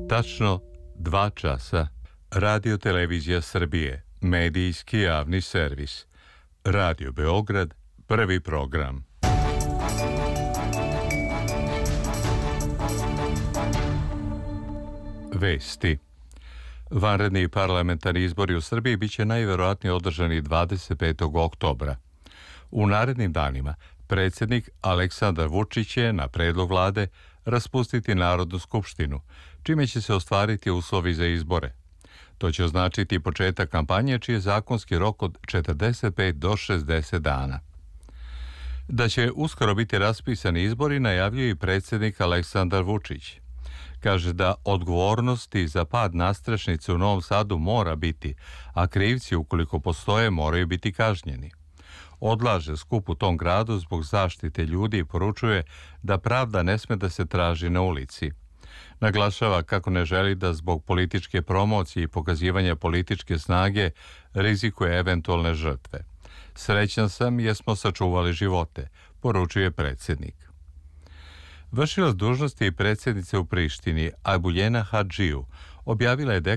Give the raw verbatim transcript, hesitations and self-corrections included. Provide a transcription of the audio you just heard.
Tačno dva časa. Radio Televizija Srbije, medijski javni servis. Radio Beograd, prvi program. Vesti. Vanredni parlamentarni izbori u Srbiji biće najverovatnije održani dvadeset petog oktobra. U narednim danima predsjednik Aleksandar Vučić će, na predlog vlade, raspustiti Narodnu skupštinu, čime će se ostvariti uslovi za izbore. To će označiti početak kampanje, čiji je zakonski rok od četrdeset pet do šezdeset dana. Da će uskoro biti raspisani izbori, najavljuje i predsjednik Aleksandar Vučić. Kaže da odgovornosti za pad nadstrešnice u Novom Sadu mora biti, a krivci, ukoliko postoje, moraju biti kažnjeni. Odlaže skup u tom gradu zbog zaštite ljudi i poručuje da pravda ne sme da se traži na ulici. Naglašava kako ne želi da zbog političke promocije i pokazivanja političke snage rizikuje eventualne žrtve. Srećan sam jer smo sačuvali živote, poručuje predsjednik. Vršilac dužnosti predsjednice u Prištini, Abuljena Hadžiju, objavila je